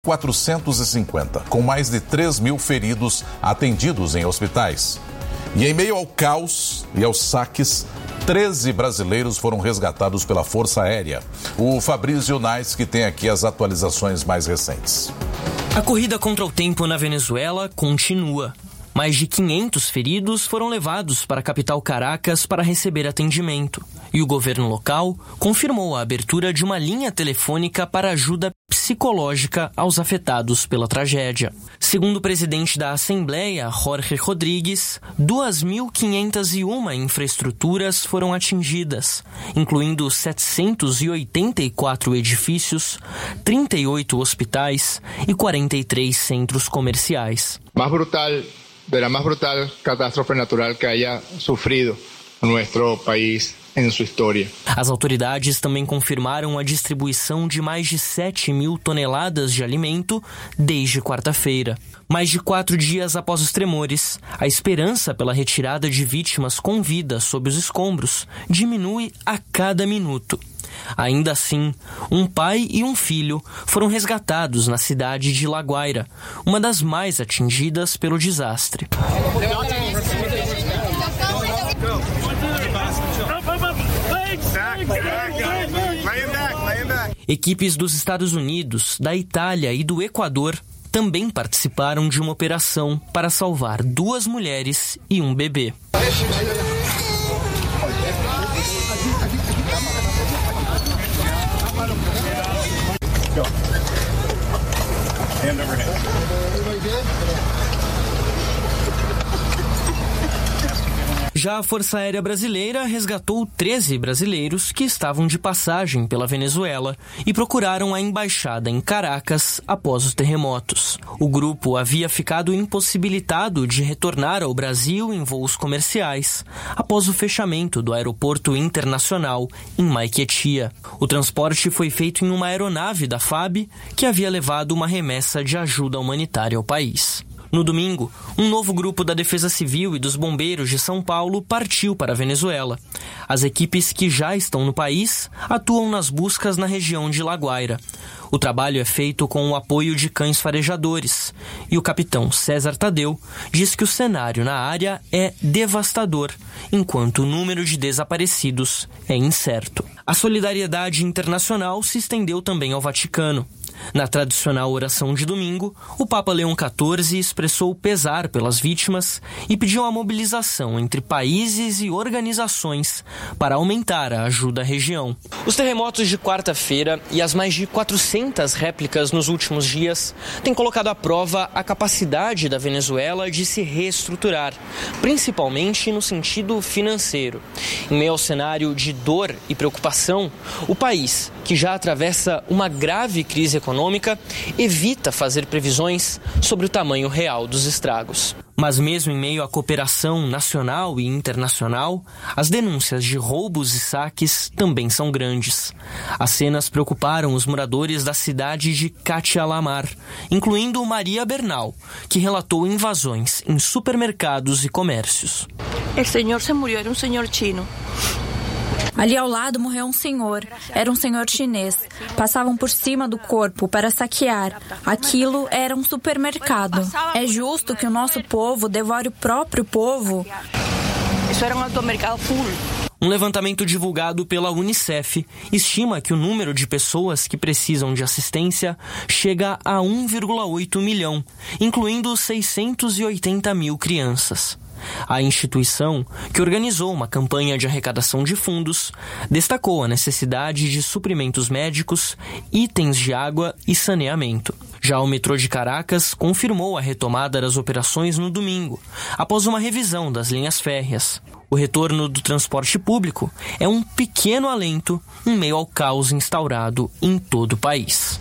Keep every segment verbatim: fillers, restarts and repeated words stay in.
quatrocentos e cinquenta, com mais de três mil feridos atendidos em hospitais. E em meio ao caos e aos saques, treze brasileiros foram resgatados pela Força Aérea. O Fabrício Nais, que tem aqui as atualizações mais recentes. A corrida contra o tempo na Venezuela continua. Mais de quinhentos feridos foram levados para a capital Caracas para receber atendimento. E o governo local confirmou a abertura de uma linha telefônica para ajuda psicológica aos afetados pela tragédia. Segundo o presidente da Assembleia, Jorge Rodrigues, duas mil quinhentas e uma infraestruturas foram atingidas, incluindo setecentos e oitenta e quatro edifícios, trinta e oito hospitais e quarenta e três centros comerciais. Mais brutal, de la más brutal catástrofe natural que haya sufrido nuestro país em sua história. As autoridades também confirmaram a distribuição de mais de sete mil toneladas de alimento desde quarta-feira. Mais de quatro dias após os tremores, a esperança pela retirada de vítimas com vida sob os escombros diminui a cada minuto. Ainda assim, um pai e um filho foram resgatados na cidade de La Guaira, uma das mais atingidas pelo desastre. Equipes dos Estados Unidos, da Itália e do Equador também participaram de uma operação para salvar duas mulheres e um bebê. Já a Força Aérea Brasileira resgatou treze brasileiros que estavam de passagem pela Venezuela e procuraram a embaixada em Caracas após os terremotos. O grupo havia ficado impossibilitado de retornar ao Brasil em voos comerciais após o fechamento do aeroporto internacional em Maiquetía. O transporte foi feito em uma aeronave da F A B que havia levado uma remessa de ajuda humanitária ao país. No domingo, um novo grupo da Defesa Civil e dos Bombeiros de São Paulo partiu para a Venezuela. As equipes que já estão no país atuam nas buscas na região de La Guaira. O trabalho é feito com o apoio de cães farejadores e o capitão César Tadeu diz que o cenário na área é devastador, enquanto o número de desaparecidos é incerto. A solidariedade internacional se estendeu também ao Vaticano. Na tradicional oração de domingo, o Papa Leão quatorze expressou pesar pelas vítimas e pediu a mobilização entre países e organizações para aumentar a ajuda à região. Os terremotos de quarta-feira e as mais de quatrocentas réplicas nos últimos dias têm colocado à prova a capacidade da Venezuela de se reestruturar, principalmente no sentido financeiro. Em meio ao cenário de dor e preocupação, o país, que já atravessa uma grave crise econômica, evita fazer previsões sobre o tamanho real dos estragos. Mas mesmo em meio à cooperação nacional e internacional, as denúncias de roubos e saques também são grandes. As cenas preocuparam os moradores da cidade de Catia-la-Mar, incluindo Maria Bernal, que relatou invasões em supermercados e comércios. O senhor se morreu, era um senhor chino. Ali ao lado morreu um senhor. Era um senhor chinês. Passavam por cima do corpo para saquear. Aquilo era um supermercado. É justo que o nosso povo devore o próprio povo? Isso era um automercado full. Um levantamento divulgado pela Unicef estima que o número de pessoas que precisam de assistência chega a um vírgula oito milhão, incluindo seiscentos e oitenta mil crianças. A instituição, que organizou uma campanha de arrecadação de fundos, destacou a necessidade de suprimentos médicos, itens de água e saneamento. Já o metrô de Caracas confirmou a retomada das operações no domingo, após uma revisão das linhas férreas. O retorno do transporte público é um pequeno alento em meio ao caos instaurado em todo o país.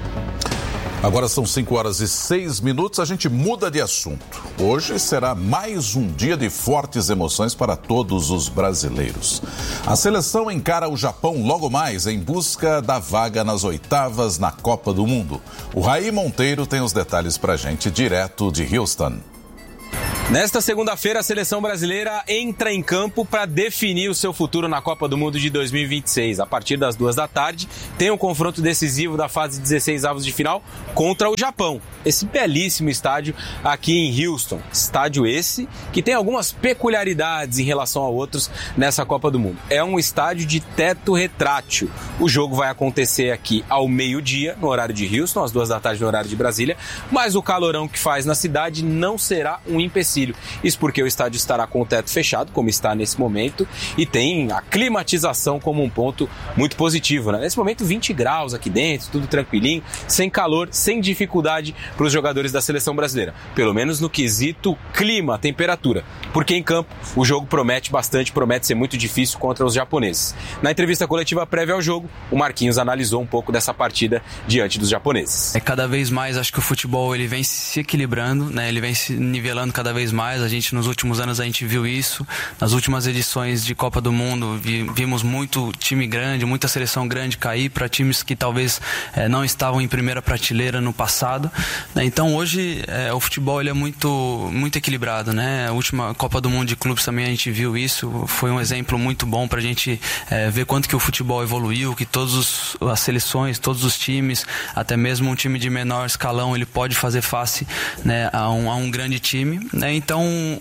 Agora são cinco horas e seis minutos, a gente muda de assunto. Hoje será mais um dia de fortes emoções para todos os brasileiros. A seleção encara o Japão logo mais em busca da vaga nas oitavas na Copa do Mundo. O Raí Monteiro tem os detalhes pra gente direto de Houston. Nesta segunda-feira, a seleção brasileira entra em campo para definir o seu futuro na Copa do Mundo de dois mil e vinte e seis. A partir das duas da tarde, tem um confronto decisivo da fase dezesseis avos de final contra o Japão. Esse belíssimo estádio aqui em Houston. Estádio esse que tem algumas peculiaridades em relação a outros nessa Copa do Mundo. É um estádio de teto retrátil. O jogo vai acontecer aqui ao meio-dia, no horário de Houston, às duas da tarde no horário de Brasília, mas o calorão que faz na cidade não será um empecilho. Isso porque o estádio estará com o teto fechado, como está nesse momento, e tem a climatização como um ponto muito positivo, né? Nesse momento, vinte graus aqui dentro, tudo tranquilinho, sem calor, sem dificuldade para os jogadores da seleção brasileira. Pelo menos no quesito clima, temperatura. Porque em campo, o jogo promete bastante, promete ser muito difícil contra os japoneses. Na entrevista coletiva prévia ao jogo, o Marquinhos analisou um pouco dessa partida diante dos japoneses. É cada vez mais, acho que o futebol ele vem se equilibrando, né? Ele vem se nivelando cada vez mais. A gente, nos últimos anos, a gente viu isso. Nas últimas edições de Copa do Mundo, vi, vimos muito time grande, muita seleção grande cair para times que talvez é, não estavam em primeira prateleira no passado, né? Então, hoje, é, o futebol ele é muito, muito equilibrado, né? A última Copa do Mundo de clubes também a gente viu isso. Foi um exemplo muito bom para a gente é, ver quanto que o futebol evoluiu, que todas as seleções, todos os times, até mesmo um time de menor escalão, ele pode fazer face, né, a, um, a um grande time, né? Então,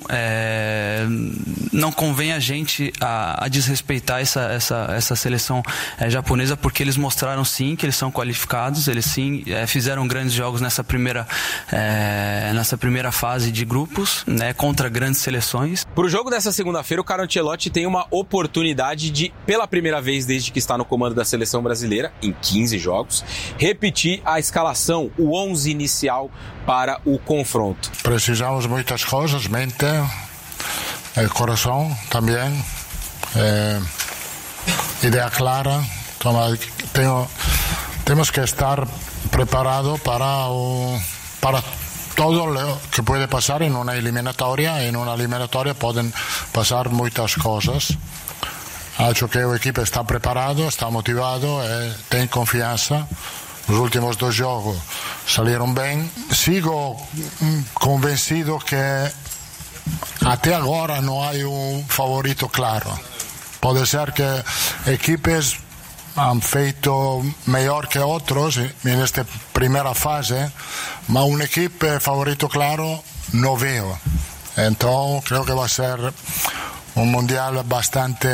é, não convém a gente a, a desrespeitar essa, essa, essa seleção é, japonesa, porque eles mostraram sim que eles são qualificados, eles sim é, fizeram grandes jogos nessa primeira, é, nessa primeira fase de grupos, né, contra grandes seleções. Para o jogo dessa segunda-feira, o Carlo Ancelotti tem uma oportunidade de, pela primeira vez desde que está no comando da seleção brasileira, em quinze jogos, repetir a escalação, o onze inicial para o confronto. Precisamos muitas coisas, mente, el corazón também, eh, ideia clara. Tenho, temos que estar preparado para o, para todo lo que pode passar em uma eliminatória. Em uma eliminatória podem passar muitas coisas. Acho que a equipe está preparado, está motivado, e tem confiança. Os últimos dois jogos saíram bem. Sigo convencido que até agora não há um favorito claro. Pode ser que equipes han feito melhor que outros nesta primeira fase, mas uma equipe favorito claro não vejo. Então, creio que vai ser um mundial bastante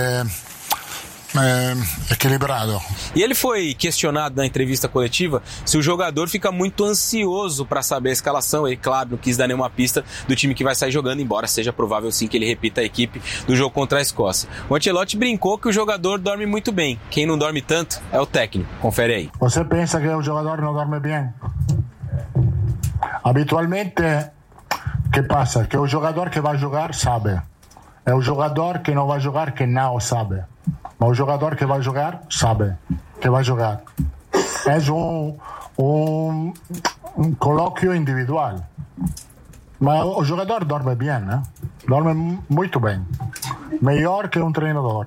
É, equilibrado. E ele foi questionado na entrevista coletiva se o jogador fica muito ansioso para saber a escalação. Ele, claro, não quis dar nenhuma pista do time que vai sair jogando, embora seja provável sim que ele repita a equipe do jogo contra a Escócia. O Ancelotti brincou que o jogador dorme muito bem. Quem não dorme tanto é o técnico. Confere aí. Você pensa que o jogador não dorme bem? Habitualmente, o que passa? Que o jogador que vai jogar sabe. É o jogador que não vai jogar que não sabe. Mas o jogador que vai jogar, sabe que vai jogar. É um, um, um colóquio individual. Mas o jogador dorme bem, né? Dorme muito bem. Melhor que um treinador.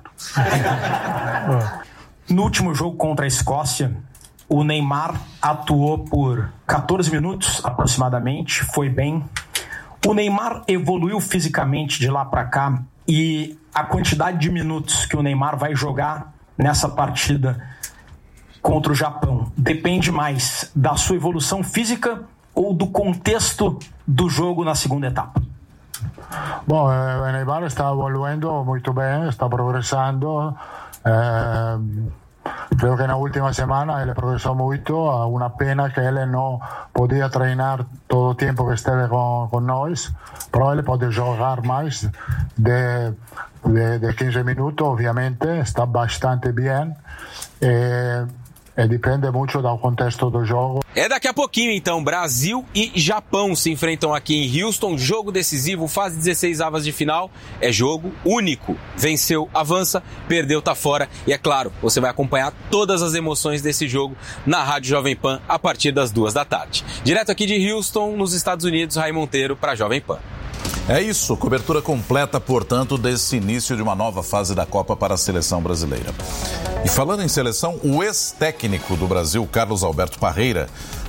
No último jogo contra a Escócia, o Neymar atuou por catorze minutos aproximadamente, foi bem. O Neymar evoluiu fisicamente de lá para cá, e a quantidade de minutos que o Neymar vai jogar nessa partida contra o Japão depende mais da sua evolução física ou do contexto do jogo na segunda etapa? Bom, o Neymar está evoluindo muito bem, está progressando. Eh, creio que na última semana ele progressou muito. Uma pena que ele não podia treinar todo o tempo que esteve com, com nós, mas ele pode jogar mais de, de, de quinze minutos, obviamente. Está bastante bem. E, e depende muito do contexto do jogo. É daqui a pouquinho, então. Brasil e Japão se enfrentam aqui em Houston. Jogo decisivo, fase dezesseis avas de final. É jogo único. Venceu, avança, perdeu, tá fora. E é claro, você vai acompanhar todas as emoções desse jogo na Rádio Jovem Pan a partir das duas da tarde. Direto aqui de Houston, nos Estados Unidos, Ray Monteiro para a Jovem Pan. É isso, cobertura completa, portanto, desse início de uma nova fase da Copa para a seleção brasileira. E falando em seleção, o ex-técnico do Brasil, Carlos Alberto Parreira,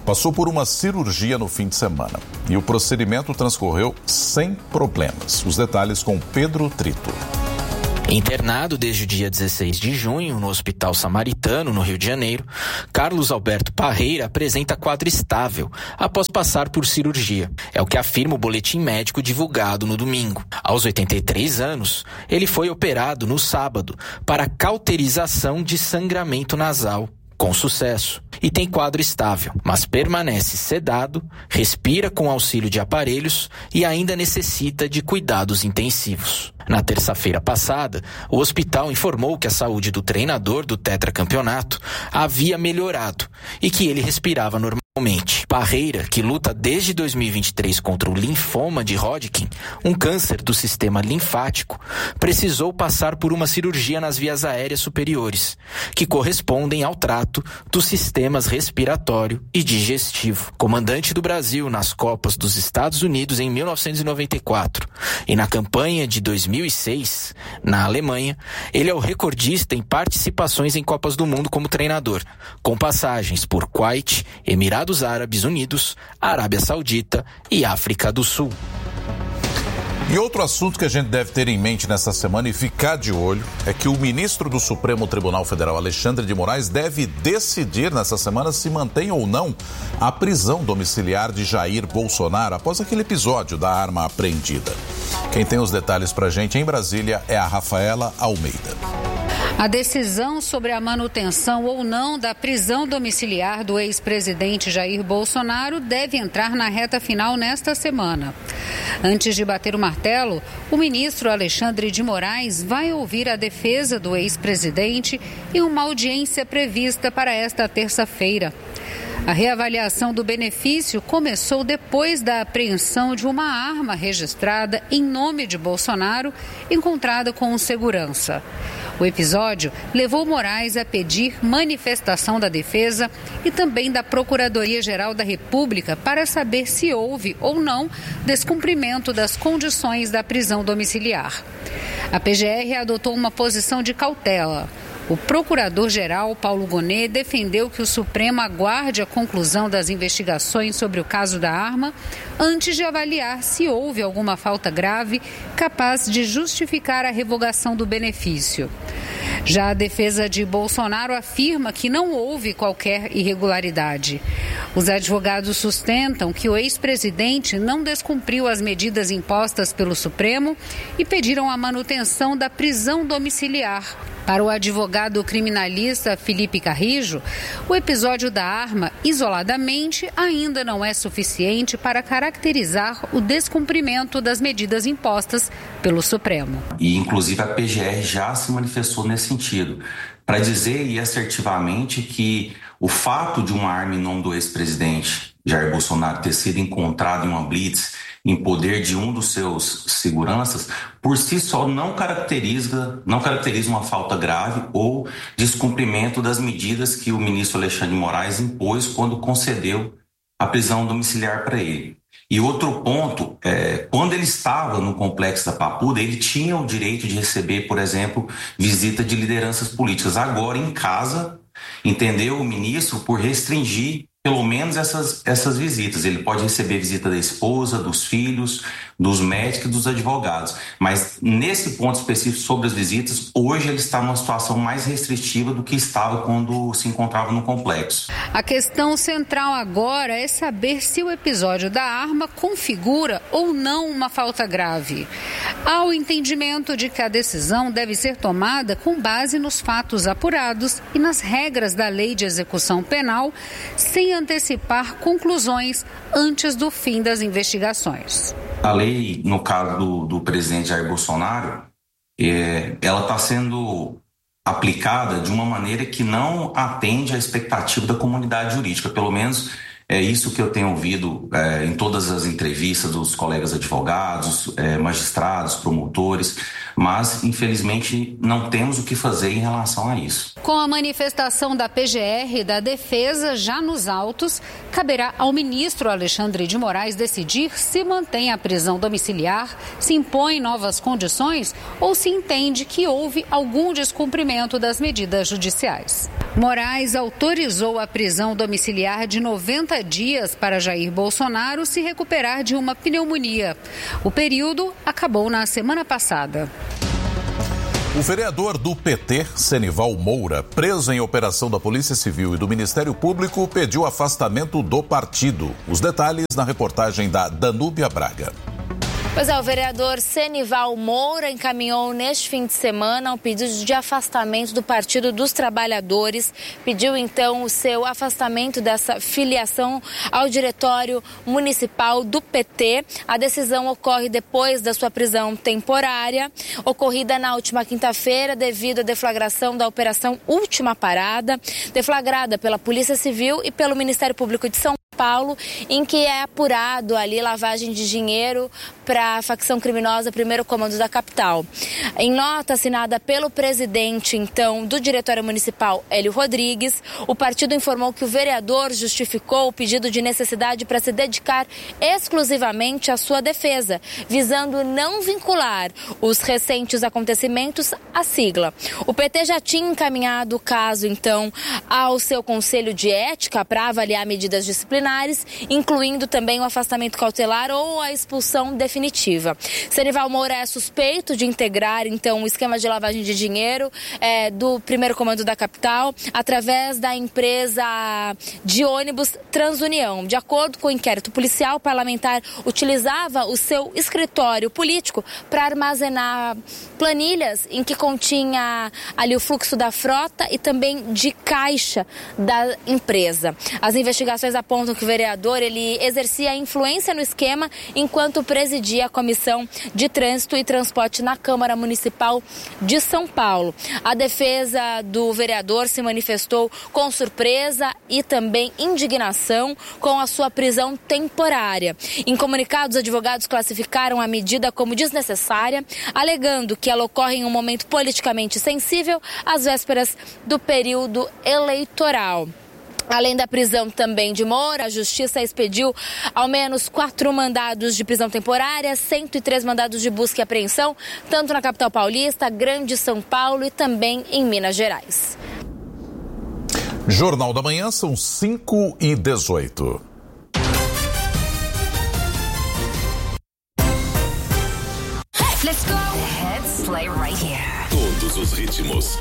passou por uma cirurgia no fim de semana e o procedimento transcorreu sem problemas. Os detalhes com Pedro Trito. Internado desde o dia dezesseis de junho no Hospital Samaritano, no Rio de Janeiro, Carlos Alberto Parreira apresenta quadro estável após passar por cirurgia. É o que afirma o boletim médico divulgado no domingo. Aos oitenta e três anos, ele foi operado no sábado para cauterização de sangramento nasal, com sucesso, e tem quadro estável, mas permanece sedado, respira com auxílio de aparelhos e ainda necessita de cuidados intensivos. Na terça-feira passada, o hospital informou que a saúde do treinador do tetracampeonato havia melhorado e que ele respirava normalmente. Parreira, que luta desde dois mil e vinte e três contra o linfoma de Hodgkin, um câncer do sistema linfático, precisou passar por uma cirurgia nas vias aéreas superiores, que correspondem ao trato dos sistemas respiratório e digestivo. Comandante do Brasil nas Copas dos Estados Unidos em mil novecentos e noventa e quatro e na campanha de dois mil e seis, na Alemanha, ele é o recordista em participações em Copas do Mundo como treinador, com passagens por Kuwait, Emirados Árabes Unidos, Arábia Saudita e África do Sul. E outro assunto que a gente deve ter em mente nessa semana e ficar de olho é que o ministro do Supremo Tribunal Federal, Alexandre de Moraes, deve decidir nessa semana se mantém ou não a prisão domiciliar de Jair Bolsonaro após aquele episódio da arma apreendida. Quem tem os detalhes pra gente em Brasília é a Rafaela Almeida. A decisão sobre a manutenção ou não da prisão domiciliar do ex-presidente Jair Bolsonaro deve entrar na reta final nesta semana. Antes de bater o martelo, o ministro Alexandre de Moraes vai ouvir a defesa do ex-presidente em uma audiência prevista para esta terça-feira. A reavaliação do benefício começou depois da apreensão de uma arma registrada em nome de Bolsonaro, encontrada com um segurança. O episódio levou Moraes a pedir manifestação da defesa e também da Procuradoria-Geral da República para saber se houve ou não descumprimento das condições da prisão domiciliar. A P G R adotou uma posição de cautela. O procurador-geral Paulo Gonet defendeu que o Supremo aguarde a conclusão das investigações sobre o caso da arma antes de avaliar se houve alguma falta grave capaz de justificar a revogação do benefício. Já a defesa de Bolsonaro afirma que não houve qualquer irregularidade. Os advogados sustentam que o ex-presidente não descumpriu as medidas impostas pelo Supremo e pediram a manutenção da prisão domiciliar. Para o advogado criminalista Felipe Carrijo, o episódio da arma, isoladamente, ainda não é suficiente para caracterizar o descumprimento das medidas impostas pelo Supremo. E, inclusive, a P G R já se manifestou nesse sentido, para dizer e assertivamente que o fato de uma arma em nome do ex-presidente Jair Bolsonaro ter sido encontrado em uma blitz em poder de um dos seus seguranças, por si só não caracteriza, não caracteriza uma falta grave ou descumprimento das medidas que o ministro Alexandre de Moraes impôs quando concedeu a prisão domiciliar para ele. E outro ponto, é, quando ele estava no complexo da Papuda, ele tinha o direito de receber, por exemplo, visita de lideranças políticas. Agora, em casa, entendeu o ministro por restringir pelo menos essas, essas visitas. Ele pode receber visita da esposa, dos filhos, dos médicos e dos advogados. Mas nesse ponto específico sobre as visitas, hoje ele está numa situação mais restritiva do que estava quando se encontrava no complexo. A questão central agora é saber se o episódio da arma configura ou não uma falta grave. Há o entendimento de que a decisão deve ser tomada com base nos fatos apurados e nas regras da Lei de Execução Penal, sem antecipar conclusões antes do fim das investigações. A lei, no caso do, do presidente Jair Bolsonaro, é, ela está sendo aplicada de uma maneira que não atende à expectativa da comunidade jurídica, pelo menos é isso que eu tenho ouvido é, em todas as entrevistas dos colegas advogados, é, magistrados, promotores, mas infelizmente não temos o que fazer em relação a isso. Com a manifestação da P G R e da defesa já nos autos, caberá ao ministro Alexandre de Moraes decidir se mantém a prisão domiciliar, se impõe novas condições ou se entende que houve algum descumprimento das medidas judiciais. Moraes autorizou a prisão domiciliar de noventa dias para Jair Bolsonaro se recuperar de uma pneumonia. O período acabou na semana passada. O vereador do P T, Senival Moura, preso em operação da Polícia Civil e do Ministério Público, pediu afastamento do partido. Os detalhes na reportagem da Danúbia Braga. Pois é, o vereador Senival Moura encaminhou neste fim de semana um pedido de afastamento do Partido dos Trabalhadores. Pediu então o seu afastamento dessa filiação ao Diretório Municipal do P T. A decisão ocorre depois da sua prisão temporária, ocorrida na última quinta-feira devido à deflagração da Operação Última Parada, deflagrada pela Polícia Civil e pelo Ministério Público de São Paulo, em que é apurado ali lavagem de dinheiro para a facção criminosa Primeiro Comando da capital. Em nota assinada pelo presidente, então, do Diretório Municipal, Hélio Rodrigues, o partido informou que o vereador justificou o pedido de necessidade para se dedicar exclusivamente à sua defesa, visando não vincular os recentes acontecimentos à sigla. O P T já tinha encaminhado o caso, então, ao seu Conselho de Ética para avaliar medidas disciplinares, incluindo também o afastamento cautelar ou a expulsão definitiva. Senival Moura é suspeito de integrar, então, o esquema de lavagem de dinheiro é, do Primeiro Comando da capital através da empresa de ônibus Transunião. De acordo com o inquérito policial, o parlamentar utilizava o seu escritório político para armazenar planilhas em que continha ali o fluxo da frota e também de caixa da empresa. As investigações apontam que o vereador ele exercia influência no esquema enquanto presidia a Comissão de Trânsito e Transporte na Câmara Municipal de São Paulo. A defesa do vereador se manifestou com surpresa e também indignação com a sua prisão temporária. Em comunicado, os advogados classificaram a medida como desnecessária, alegando que ela ocorre em um momento politicamente sensível, às vésperas do período eleitoral. Além da prisão também de Moura, a Justiça expediu ao menos quatro mandados de prisão temporária, cento e três mandados de busca e apreensão, tanto na capital paulista, Grande São Paulo e também em Minas Gerais. Jornal da Manhã, são cinco e dezoito. Let's go. The hits play right here. Todos os ritmos.